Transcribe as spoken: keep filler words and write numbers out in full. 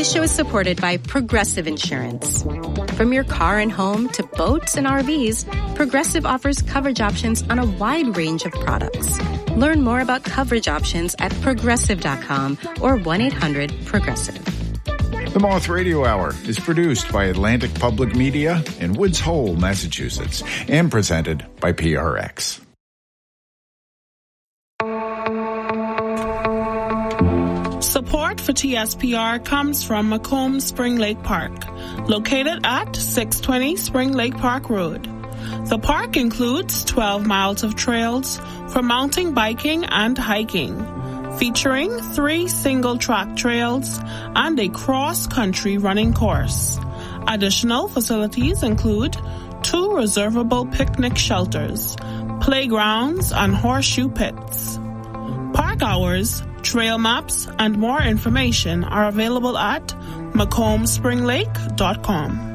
This show is supported by Progressive Insurance. From your car and home to boats and R Vs, Progressive offers coverage options on a wide range of products. Learn more about coverage options at progressive dot com or one eight hundred progressive. The Moth Radio Hour is produced by Atlantic Public Media in Woods Hole, Massachusetts, and presented by P R X. Support for T S P R comes from Macomb Spring Lake Park, located at six twenty Spring Lake Park Road. The park includes twelve miles of trails for mountain biking and hiking, featuring three single-track trails and a cross-country running course. Additional facilities include two reservable picnic shelters, playgrounds, and horseshoe pits. Park hours, trail maps, and more information are available at macomb spring lake dot com.